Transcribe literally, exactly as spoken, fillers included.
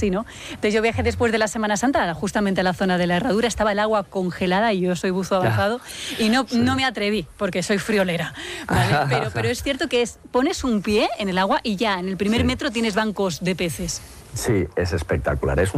así, ¿no? Entonces yo viajé después de la Semana Santa, justamente a la zona de la Herradura, estaba el agua congelada y yo soy buzo avanzado y no, sí. no me atreví porque soy friolera, ¿vale? Pero, pero es cierto que es, pones un pie en el agua y ya en el primer sí. metro tienes bancos de peces. Sí, es espectacular. Es